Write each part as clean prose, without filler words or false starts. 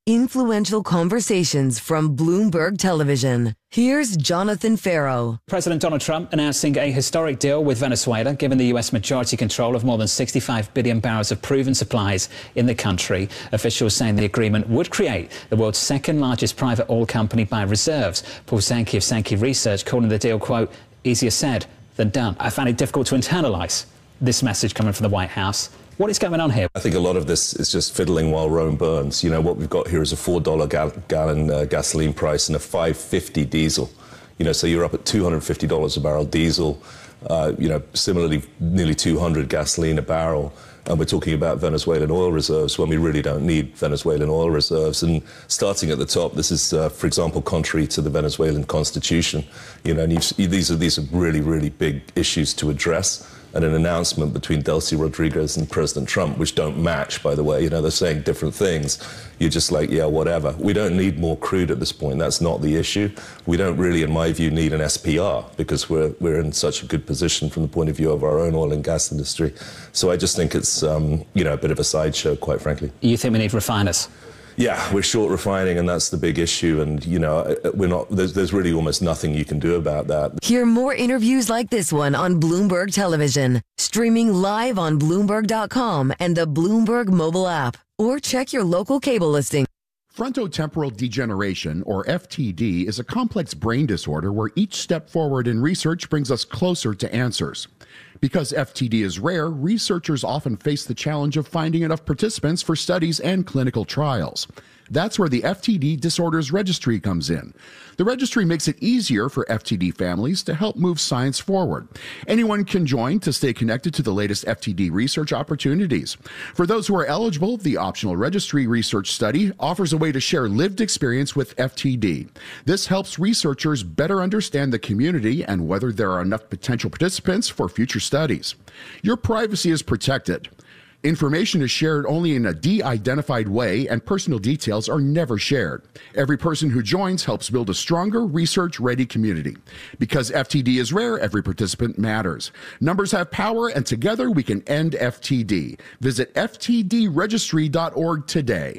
Influential conversations from Bloomberg Television. Here's Jonathan Farrow. President Donald Trump announcing a historic deal with Venezuela, giving the U.S. majority control of more than 65 billion barrels of proven supplies in the country. Officials saying the agreement would create the world's second largest private oil company by reserves. Paul Sankey of Sankey Research calling the deal, quote, easier said than done. I found it difficult to internalise this message coming from the White House. What is going on here? I think a lot of this is just fiddling while Rome burns. You know, what we've got here is a $4 gallon gasoline price and a $5.50 diesel. You know, so you're up at $250 a barrel diesel, you know, similarly nearly 200 gasoline a barrel. And we're talking about Venezuelan oil reserves when we really don't need Venezuelan oil reserves. And starting at the top, this is, for example, contrary to the Venezuelan constitution. You know, and these are really, really big issues to address. And an announcement between Delcy Rodriguez and President Trump, which don't match, by the way. You know, they're saying different things. You're just like, yeah, whatever. We don't need more crude at this point. That's not the issue. We don't really, in my view, need an SPR because we're in such a good position from the point of view of our own oil and gas industry. So I just think it's, you know, a bit of a sideshow, quite frankly. You think we need refiners? Yeah, we're short refining, and that's the big issue. And, you know, we're not, there's really almost nothing you can do about that. Hear more interviews like this one on Bloomberg Television, streaming live on Bloomberg.com and the Bloomberg mobile app, or check your local cable listing. Frontotemporal degeneration, or FTD, is a complex brain disorder where each step forward in research brings us closer to answers. Because FTD is rare, researchers often face the challenge of finding enough participants for studies and clinical trials. That's where the FTD Disorders Registry comes in. The registry makes it easier for FTD families to help move science forward. Anyone can join to stay connected to the latest FTD research opportunities. For those who are eligible, the optional registry research study offers a way to share lived experience with FTD. This helps researchers better understand the community and whether there are enough potential participants for future studies. Your privacy is protected. Information is shared only in a de-identified way, and personal details are never shared. Every person who joins helps build a stronger, research-ready community. Because FTD is rare, every participant matters. Numbers have power, and together we can end FTD. Visit ftdregistry.org today.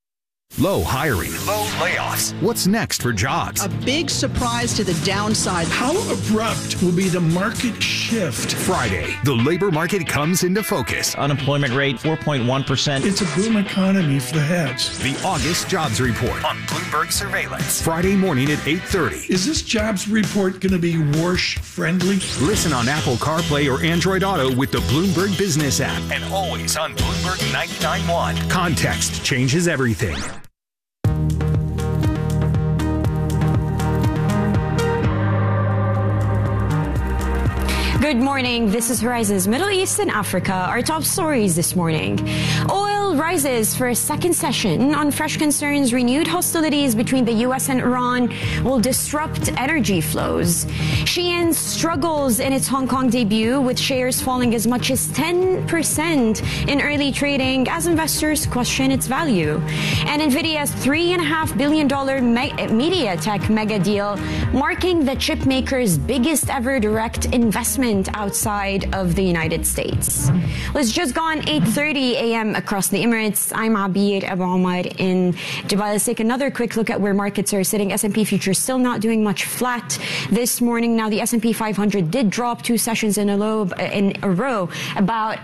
Low hiring. Low layoffs. What's next for jobs? A big surprise to the downside. How abrupt will be the market shift? Friday, the labor market comes into focus. Unemployment rate, 4.1%. It's a boom economy for the heads. The August Jobs Report on Bloomberg Surveillance. Friday morning at 8:30. Is this jobs report going to be Warsh-friendly? Listen on Apple CarPlay or Android Auto with the Bloomberg Business app. And always on Bloomberg 99.1. Context changes everything. Good morning. This is Horizons Middle East and Africa. Our top stories this morning. Oil rises for a second session on fresh concerns renewed hostilities between the U.S. and Iran will disrupt energy flows. Shein struggles in its Hong Kong debut, with shares falling as much as 10% in early trading as investors question its value. And NVIDIA's $3.5 billion MediaTek mega deal, marking the chip maker's biggest ever direct investment outside of the United States. Well, it's just gone 8:30 a.m. across the Emirates. I'm Abir Abu Omar in Dubai. Let's take another quick look at where markets are sitting. S&P futures still not doing much, flat this morning. Now the S&P 500 did drop 2 sessions in a row, about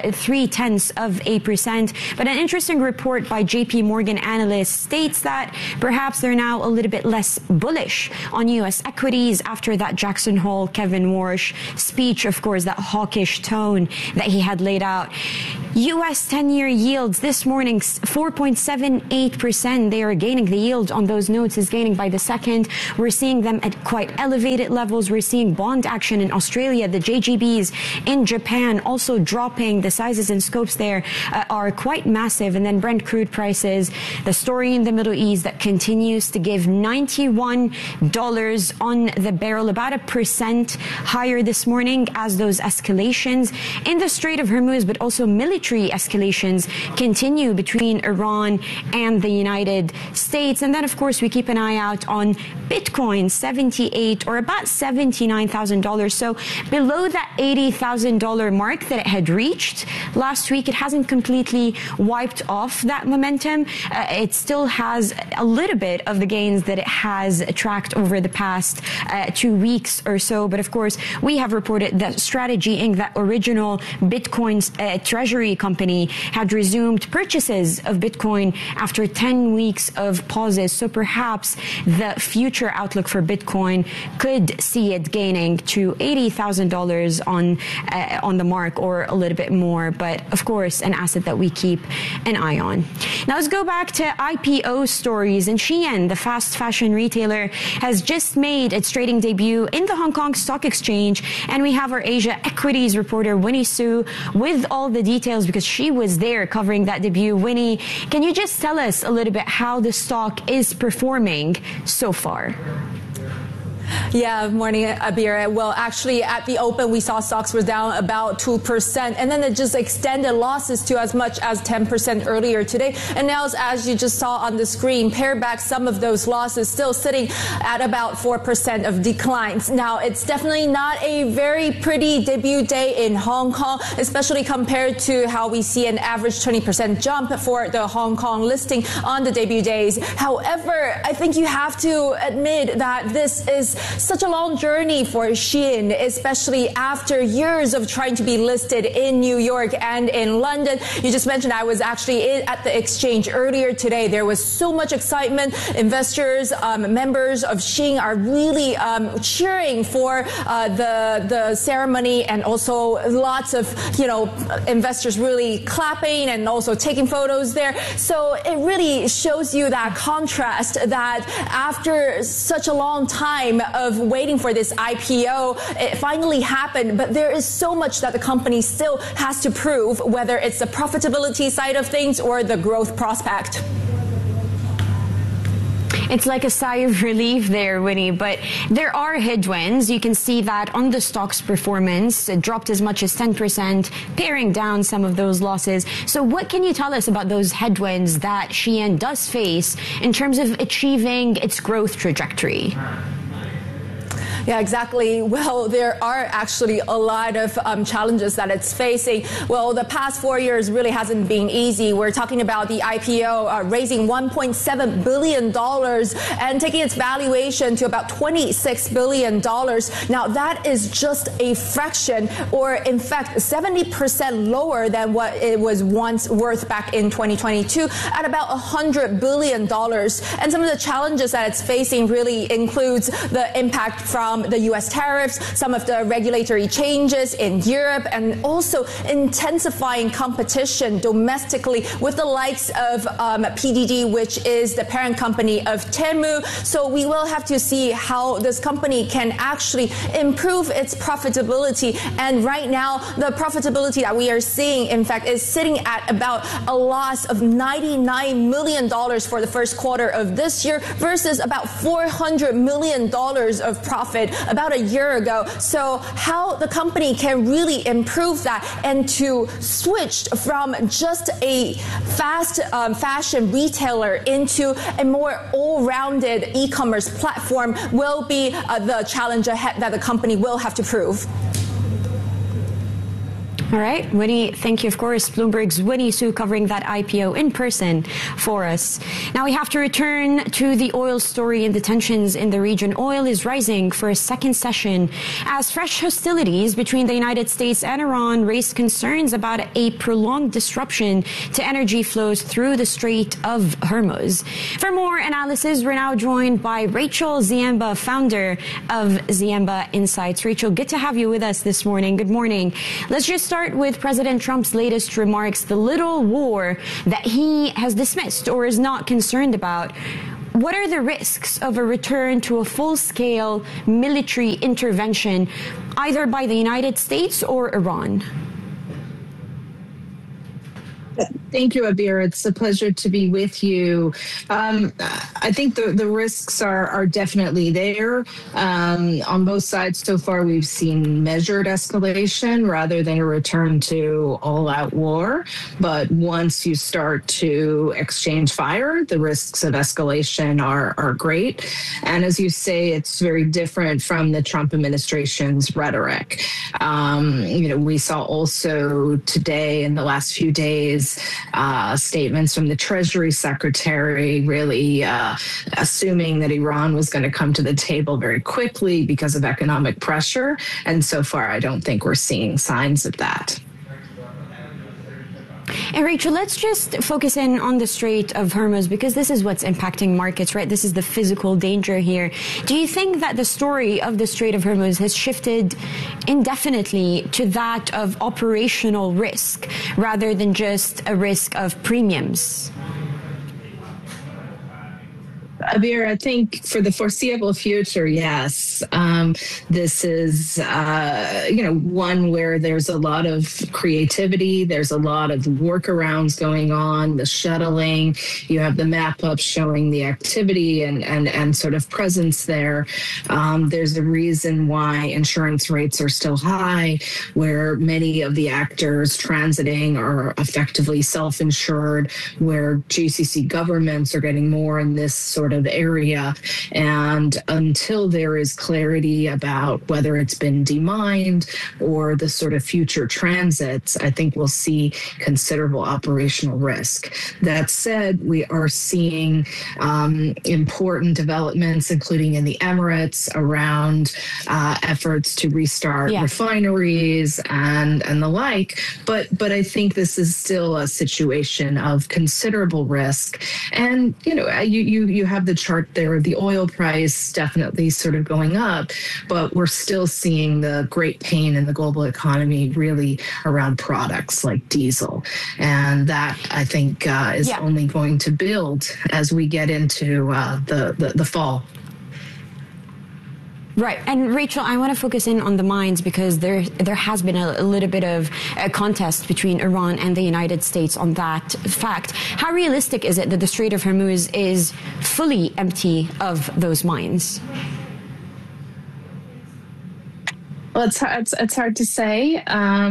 0.3%. But an interesting report by JP Morgan analysts states that perhaps they're now a little bit less bullish on U.S. equities after that Jackson Hole, Kevin Warsh speech, of course, that hawkish tone that he had laid out. U.S. 10-year yields this morning, 4.78%. They are gaining. The yield on those notes is gaining by the second. We're seeing them at quite elevated levels. We're seeing bond action in Australia, the JGBs in Japan also dropping. The sizes and scopes there are quite massive. And then Brent crude prices, the story in the Middle East that continues to give $91 on the barrel, about 1% higher this morning as those escalations in the Strait of Hormuz, but also military escalations continue continue between Iran and the United States. And then, of course, we keep an eye out on Bitcoin, $78 or about $79,000. So below that $80,000 mark that it had reached last week. It hasn't completely wiped off that momentum. It still has a little bit of the gains that it has tracked over the past 2 weeks or so. But of course, we have reported that Strategy Inc., that original Bitcoin treasury company, had resumed purchases of Bitcoin after 10 weeks of pauses. So perhaps the future outlook for Bitcoin could see it gaining to $80,000 on the mark or a little bit more. But of course, an asset that we keep an eye on. Now let's go back to IPO stories. And Shein, the fast fashion retailer, has just made its trading debut in the Hong Kong Stock Exchange. And we have our Asia equities reporter, Winnie Su, with all the details because she was there covering that debut. Winnie, can you just tell us a little bit how the stock is performing so far? Yeah, morning, Abir. Well, actually, at the open, we saw stocks were down about 2%, and then it just extended losses to as much as 10% earlier today. And now, as you just saw on the screen, pare back some of those losses, still sitting at about 4% of declines. Now, it's definitely not a very pretty debut day in Hong Kong, especially compared to how we see an average 20% jump for the Hong Kong listing on the debut days. However, I think you have to admit that this is such a long journey for Shein, especially after years of trying to be listed in New York and in London. You just mentioned I was actually at the exchange earlier today. There was so much excitement. Investors, members of Shein are really cheering for the ceremony, and also lots of investors really clapping and also taking photos there. So it really shows you that contrast that after such a long time of waiting for this IPO, it finally happened, but there is so much that the company still has to prove, whether it's the profitability side of things or the growth prospect. It's like a sigh of relief there, Winnie, but there are headwinds. You can see that on the stock's performance. It dropped as much as 10%, paring down some of those losses. So what can you tell us about those headwinds that Shein does face in terms of achieving its growth trajectory? Yeah, exactly. Well, there are actually a lot of challenges that it's facing. Well, the past 4 years really hasn't been easy. We're talking about the IPO raising $1.7 billion and taking its valuation to about $26 billion. Now, that is just a fraction, or in fact, 70% lower than what it was once worth back in 2022 at about $100 billion. And some of the challenges that it's facing really includes the impact from the U.S. tariffs, some of the regulatory changes in Europe, and also intensifying competition domestically with the likes of PDD, which is the parent company of Temu. So we will have to see how this company can actually improve its profitability. And right now, the profitability that we are seeing, in fact, is sitting at about a loss of $99 million for the first quarter of this year versus about $400 million of profit about a year ago. So how the company can really improve that and to switch from just a fast fashion retailer into a more all-rounded e-commerce platform will be the challenge ahead that the company will have to prove. All right, Winnie, thank you. Of course, Bloomberg's Winnie Su covering that IPO in person for us. Now we have to return to the oil story and the tensions in the region. Oil is rising for a second session as fresh hostilities between the United States and Iran raise concerns about a prolonged disruption to energy flows through the Strait of Hormuz. For more analysis, we're now joined by Rachel Ziemba, founder of Ziemba Insights. Rachel, good to have you with us this morning. Good morning. Let's just start with President Trump's latest remarks, the little war that he has dismissed or is not concerned about. What are the risks of a return to a full-scale military intervention, either by the United States or Iran? Thank you, Abir. It's a pleasure to be with you. I think the risks are definitely there. On both sides so far, we've seen measured escalation rather than a return to all-out war. But once you start to exchange fire, the risks of escalation are great. And as you say, it's very different from the Trump administration's rhetoric. We saw also today in the last few days, statements from the Treasury Secretary really assuming that Iran was going to come to the table very quickly because of economic pressure. And so far, I don't think we're seeing signs of that. And Rachel, let's just focus in on the Strait of Hormuz, because this is what's impacting markets, right? This is the physical danger here. Do you think that the story of the Strait of Hormuz has shifted indefinitely to that of operational risk rather than just a risk of premiums? Abir, I think for the foreseeable future, yes. This is, one where there's a lot of creativity. There's a lot of workarounds going on, the shuttling. You have the map up showing the activity and sort of presence there. There's a reason why insurance rates are still high, where many of the actors transiting are effectively self-insured, where GCC governments are getting more in this sort of area. And until there is clarity about whether it's been demined or the sort of future transits, I think we'll see considerable operational risk. That said, we are seeing important developments, including in the Emirates, around efforts to restart refineries and the like. But I think this is still a situation of considerable risk. And, you have the chart there of the oil price definitely sort of going up, but we're still seeing the great pain in the global economy really around products like diesel. And that, I think, is only going to build as we get into the fall. Right. And Rachel, I want to focus in on the mines, because there has been a little bit of a contest between Iran and the United States on that fact. How realistic is it that the Strait of Hormuz is fully empty of those mines? Well, it's hard to say.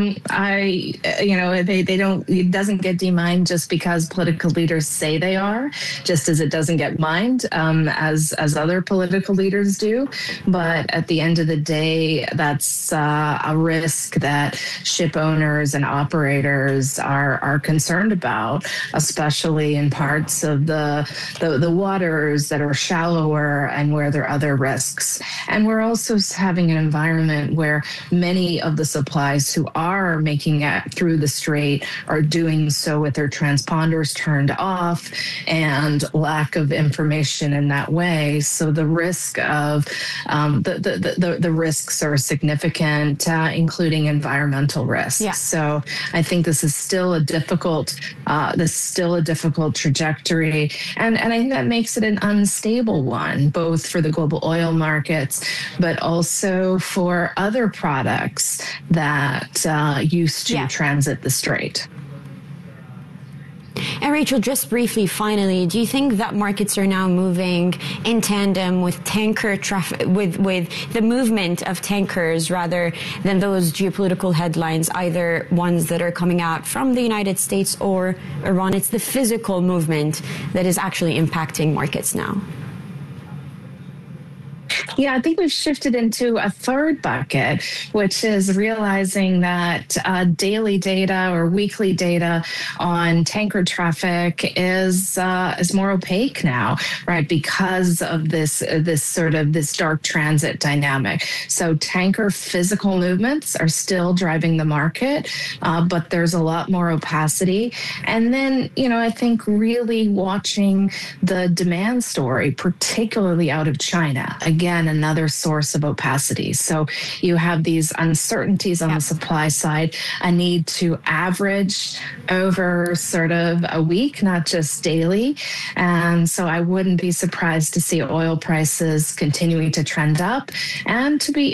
It doesn't get demined just because political leaders say they are, just as it doesn't get mined as other political leaders do. But at the end of the day, that's a risk that ship owners and operators are concerned about, especially in parts of the waters that are shallower and where there are other risks. And we're also having an environment where many of the supplies who are making it through the strait are doing so with their transponders turned off and lack of information in that way. So the risk of the risks are significant, including environmental risks. Yeah. So I think this is still a difficult trajectory, and I think that makes it an unstable one, both for the global oil markets, but also for other products that used to transit the strait. And Rachel, just briefly, finally, do you think that markets are now moving in tandem with tanker traffic, with the movement of tankers rather than those geopolitical headlines, either ones that are coming out from the United States or Iran? It's the physical movement that is actually impacting markets now. Yeah, I think we've shifted into a third bucket, which is realizing that daily data or weekly data on tanker traffic is more opaque now, right? Because of this dark transit dynamic. So tanker physical movements are still driving the market, but there's a lot more opacity. And then, I think really watching the demand story, particularly out of China. Again, another source of opacity. So you have these uncertainties on the supply side, a need to average over sort of a week, not just daily. And so I wouldn't be surprised to see oil prices continuing to trend up and to be